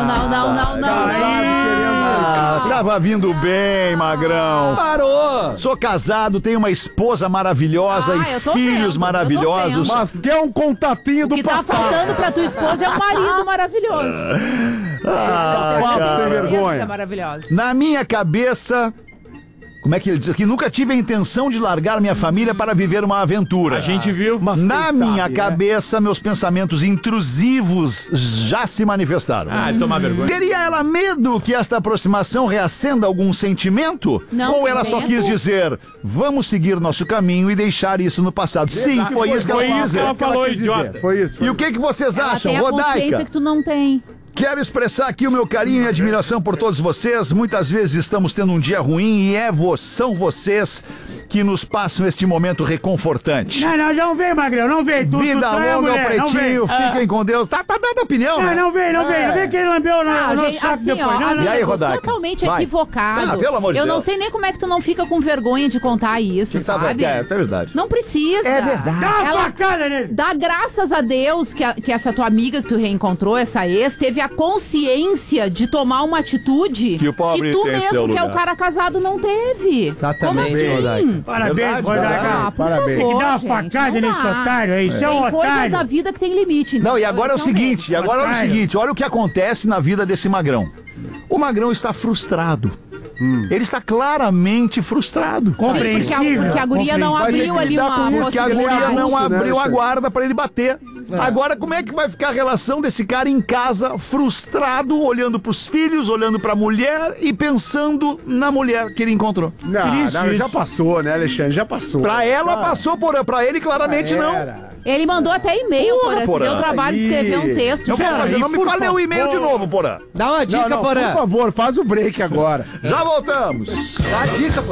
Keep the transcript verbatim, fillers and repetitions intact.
não, não, não, não, não, Ah, não. tava vindo bem, magrão. Parou! Sou casado, tenho uma esposa maravilhosa Ah, e eu tô filhos vendo, eu tô maravilhosos. vendo. Mas quer um contatinho O do que tá passado. faltando pra tua esposa é um marido maravilhoso. Ah, Pode ter cara. certeza vergonha. que é maravilhoso. Na minha cabeça, como é que ele diz aqui? Nunca tive a intenção de largar minha família para viver uma aventura. A gente viu. Mas Na quem minha sabe, né? cabeça, meus pensamentos intrusivos já se manifestaram. Ah, tomar vergonha. Teria ela medo que esta aproximação reacenda algum sentimento? Não, Ou ela só tempo. quis dizer, vamos seguir nosso caminho e deixar isso no passado? Sim, foi isso que ela Foi quis isso que dizer. ela falou, quis dizer. idiota. Foi isso. Foi E o que, que vocês Ela acham, tem a consciência Rodaica? que tu não tem. Quero expressar aqui o meu carinho e admiração por todos vocês. Muitas vezes estamos tendo um dia ruim e é vo- são vocês que nos passam este momento reconfortante. Não, não, não vem, Magrão, não vem. Tu, tu Vida trai a longa ao mulher, não pretinho, vem. fiquem com Deus. Tá, tá dando opinião, Não, né? não vem, não vem. Não vem que ele lambeu no, Ah, no gente, saco assim, depois. ó, Não, não, amigo, E aí, Rodaica? totalmente Vai. equivocado. Ah, pelo amor de Eu Deus. não sei nem como é que tu não fica com vergonha de contar isso, Que tá- sabe? é, é verdade. Não precisa. É verdade. Dá uma Ela facada nele. dá graças a Deus que, a- que essa tua amiga que tu reencontrou, essa ex, teve a consciência de tomar uma atitude Que o pobre tu tem mesmo, seu que é o lugar. cara casado, não teve. Exatamente, Como assim? Rodaica. Parabéns, Verdade, Rodaica. Ah, por Parabéns. favor, Tem que dar uma gente, facada não nesse dá. otário aí. Isso é um Tem coisas otário. da vida que tem limite. Não, e entendeu? agora é o Esse um seguinte, e agora olha o Otário. seguinte, olha o que acontece na vida desse magrão. O magrão está frustrado. Ele está claramente frustrado. Porque a, Compreensível. porque a guria não Vai ter que abriu ali lidar uma com isso, Porque a possibilidade. guria não Isso, né, abriu a Alexandre? guarda pra ele bater. Agora, como é que vai ficar a relação desse cara em casa, frustrado, olhando pros filhos, olhando pra mulher e pensando na mulher que ele encontrou? Não, Triste não, já isso. passou, né, Alexandre? Já passou. Pra ela Ah, passou, por, pra ele claramente não. era. Ele mandou até e-mail, Porra, Porã. Se Porã. deu o trabalho de escrever um Aí. texto. Eu vou Pera fazer, aí, não me por fale o e-mail de favor. novo, Porã. Dá uma dica, Não, não, Porã. por favor, faz o break agora. Já voltamos. Dá a dica,